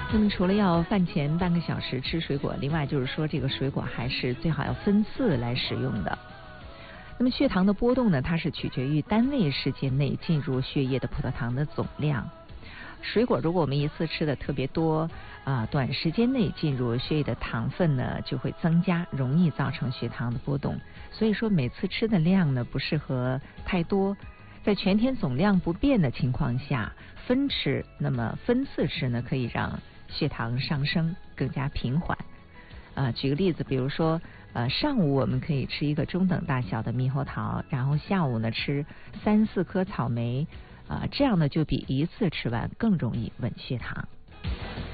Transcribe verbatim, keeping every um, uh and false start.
那么除了要饭前半个小时吃水果，另外就是说这个水果还是最好要分次来使用的。那么血糖的波动呢，它是取决于单位时间内进入血液的葡萄糖的总量。水果如果我们一次吃的特别多啊、呃，短时间内进入血液的糖分呢就会增加，容易造成血糖的波动。所以说每次吃的量呢不适合太多，在全天总量不变的情况下分吃，那么分次吃呢可以让血糖上升更加平缓。呃，举个例子，比如说呃上午我们可以吃一个中等大小的猕猴桃，然后下午呢吃三四颗草莓。啊，这样呢就比一次吃完更容易稳血糖。